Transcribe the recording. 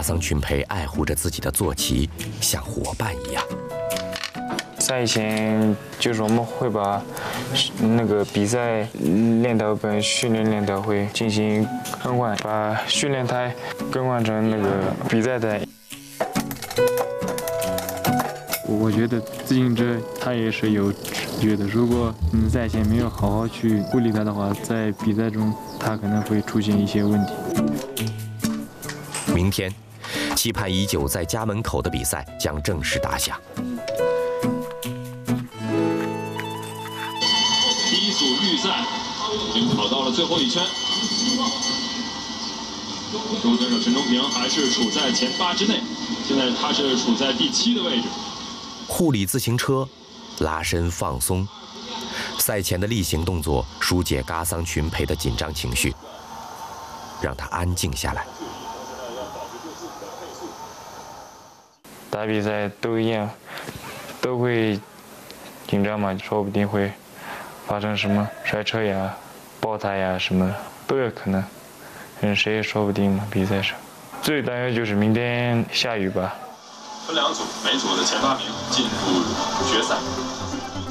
桑群培爱护着自己的坐骑，像伙伴一样。 赛前就是我们会把那个比赛练导跟训练练导会进行更换，把训练台更换成那个比赛台。 我觉得自行车它也是有直觉的，如果赛前没有好好去护理它的话，在比赛中它可能会出现一些问题。 明天，期盼已久在家门口的比赛将正式打响。 第一组预赛已经跑到了最后一圈，终选手陈忠平还是处在前8之内，现在他是处在第7的位置。 护理自行车，拉伸放松，赛前的例行动作疏解嘎桑群培的紧张情绪，让他安静下来。 打比赛都一样，都会紧张嘛，说不定会发生什么摔车呀、爆胎呀，什么都有可能，谁也说不定嘛。比赛上最担忧就是明天下雨吧。 分2组，每组的前8名进入决赛。